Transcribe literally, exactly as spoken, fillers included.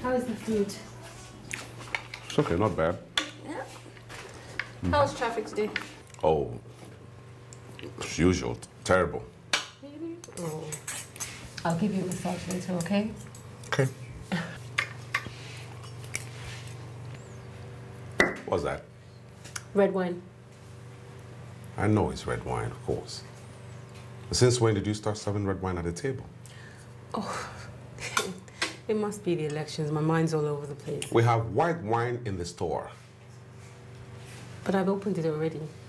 How is the food? It's okay, not bad. Yeah. Mm. How's traffic today? Oh, as usual, terrible. Really? Oh. I'll give you a massage later, okay? Okay. What's that? Red wine. I know it's red wine, of course. Since when did you start serving red wine at the table? Oh, it must be the elections. My mind's all over the place. We have white wine in the store. But I've opened it already.